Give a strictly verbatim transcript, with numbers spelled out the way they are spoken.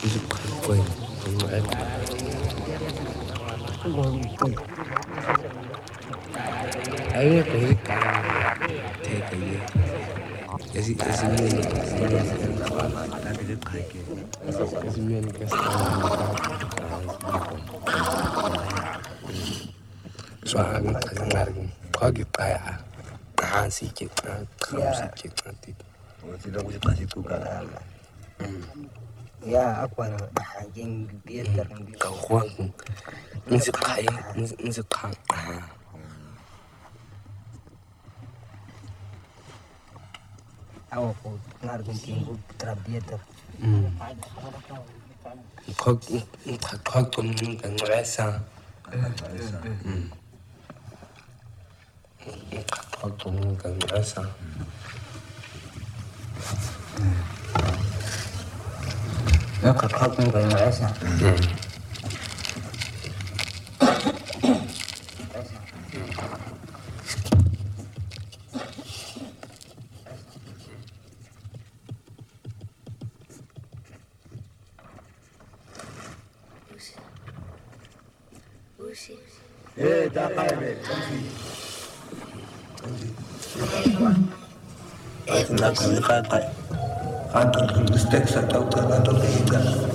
Music queen. Ayun ko hili ka take ye. Esi esi men esi men ka so ang ngaring pagi kaya kasi ke kasi ke kanti. Sila ko si kasi ko kala. Ya, aku ada anjing biar terang biar. Kau music kaya music kaya. Aku ko ngargun tinggu terbiasa. Kau kau kau ni kan rasa. Kau kau ni kan rasa. Ya kakak pun kan rasa. Eh, tak kaya be. Ay, nak kaya kaya. Kantor, stek sa tao ka, kantor kayo ka.